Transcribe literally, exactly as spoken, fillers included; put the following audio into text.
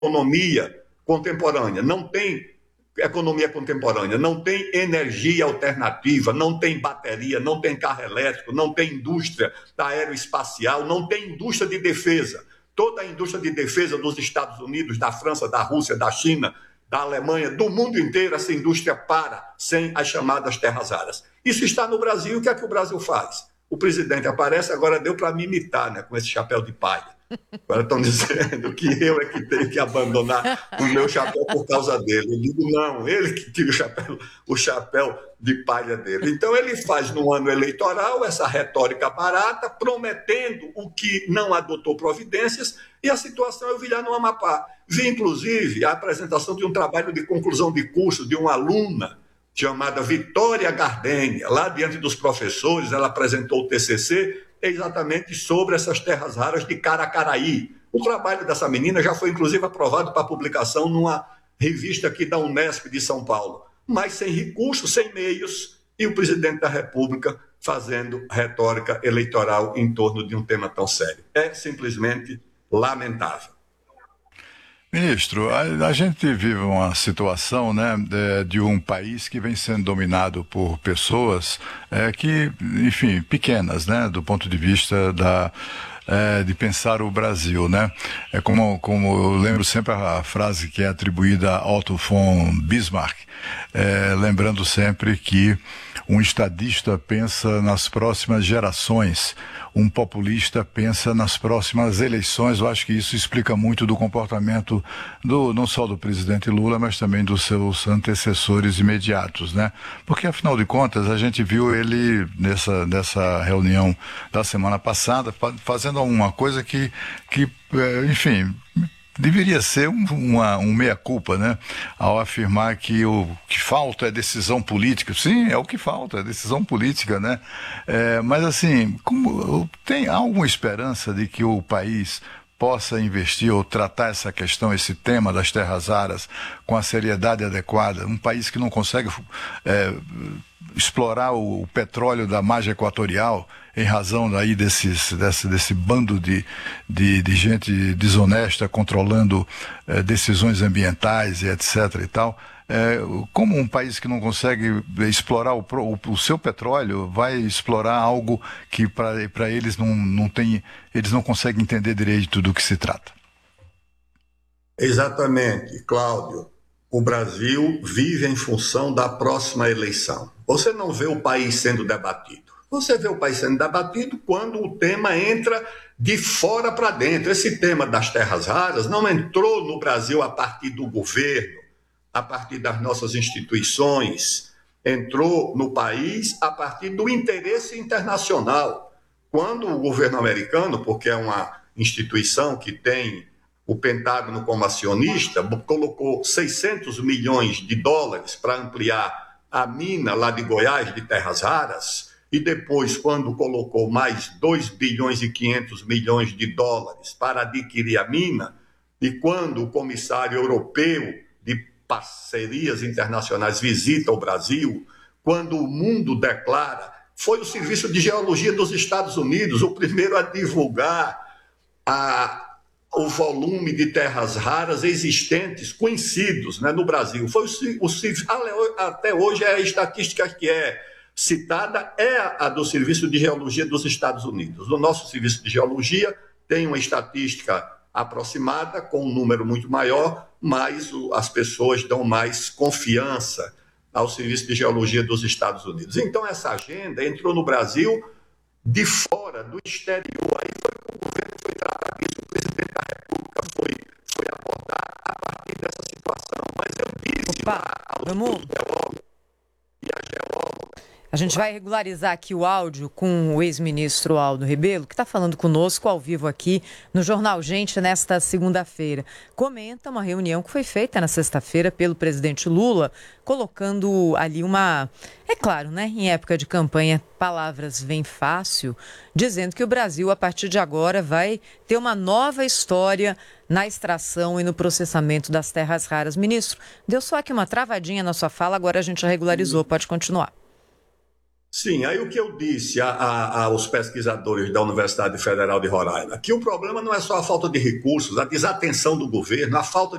economia contemporânea, não tem economia contemporânea, não tem energia alternativa, não tem bateria, não tem carro elétrico, não tem indústria aeroespacial, não tem indústria de defesa. Toda a indústria de defesa dos Estados Unidos, da França, da Rússia, da China, da Alemanha, do mundo inteiro, essa indústria para sem as chamadas terras raras. Isso está no Brasil. O que é que o Brasil faz? O presidente aparece, agora deu para me imitar, né, com esse chapéu de palha. Agora estão dizendo que eu é que tenho que abandonar o meu chapéu por causa dele. Eu digo, não, ele que tira o chapéu, o chapéu de palha dele. Então ele faz no ano eleitoral essa retórica barata, prometendo o que não adotou providências, e a situação é o Vilhar no Amapá. Vi, inclusive, a apresentação de um trabalho de conclusão de curso de uma aluna chamada Vitória Gardênia. Lá diante dos professores, ela apresentou o T C C exatamente sobre essas terras raras de Caracaraí. O trabalho dessa menina já foi, inclusive, aprovado para publicação numa revista aqui da Unesp de São Paulo, mas sem recursos, sem meios, e o presidente da República fazendo retórica eleitoral em torno de um tema tão sério. É simplesmente lamentável. Ministro, a, a gente vive uma situação, né, de, de um país que vem sendo dominado por pessoas é, que, enfim, pequenas, né, do ponto de vista da, é, de pensar o Brasil, né? É como, como eu lembro sempre a frase que é atribuída a Otto von Bismarck, é, lembrando sempre que um estadista pensa nas próximas gerações, um populista pensa nas próximas eleições. Eu acho que isso explica muito do comportamento do, não só do presidente Lula, mas também dos seus antecessores imediatos, né? Porque, afinal de contas, a gente viu ele nessa, nessa reunião da semana passada fazendo uma coisa que, que enfim, deveria ser um, uma, um meia-culpa, né? Ao afirmar que o que falta é decisão política. Sim, é o que falta, é decisão política, né? É, mas, assim, como, tem alguma esperança de que o país possa investir ou tratar essa questão, esse tema das terras raras com a seriedade adequada? Um país que não consegue é, explorar o, o petróleo da margem equatorial em razão daí desses, desse, desse bando de, de, de gente desonesta controlando eh, decisões ambientais e etc e tal. Eh, como um país que não consegue explorar o, o, o seu petróleo vai explorar algo que para eles não, não tem, eles não conseguem entender direito do que se trata? Exatamente, Cláudio. O Brasil vive em função da próxima eleição. Você não vê o país sendo debatido. Você vê o país sendo debatido quando o tema entra de fora para dentro. Esse tema das terras raras não entrou no Brasil a partir do governo, a partir das nossas instituições. Entrou no país a partir do interesse internacional. Quando o governo americano, porque é uma instituição que tem o Pentágono como acionista, colocou seiscentos milhões de dólares para ampliar a mina lá de Goiás de terras raras, e depois, quando colocou mais dois bilhões e quinhentos milhões de dólares para adquirir a mina, e quando o comissário europeu de parcerias internacionais visita o Brasil, quando o mundo declara, foi o Serviço de Geologia dos Estados Unidos o primeiro a divulgar a, o volume de terras raras existentes, conhecidos, né, no Brasil. Foi o, o, até hoje é a estatística que é citada é a do Serviço de Geologia dos Estados Unidos. O nosso Serviço de Geologia tem uma estatística aproximada, com um número muito maior, mas as pessoas dão mais confiança ao Serviço de Geologia dos Estados Unidos. Então, essa agenda entrou no Brasil de fora, do exterior. Aí foi que o governo foi tratar disso, o presidente da República foi, foi abordar a partir dessa situação. Mas eu disse Opa, lá ao vamos... geólogo e a geóloga. A gente vai regularizar aqui o áudio com o ex-ministro Aldo Rebelo, que está falando conosco ao vivo aqui no Jornal Gente nesta segunda-feira. Comenta uma reunião que foi feita na sexta-feira pelo presidente Lula, colocando ali uma... É claro, né? Em época de campanha, palavras vêm fácil, dizendo que o Brasil, a partir de agora, vai ter uma nova história na extração e no processamento das terras raras. Ministro, deu só aqui uma travadinha na sua fala, agora a gente já regularizou, pode continuar. Sim, aí o que eu disse a, a, aos pesquisadores da Universidade Federal de Roraima, que o problema não é só a falta de recursos, a desatenção do governo, a falta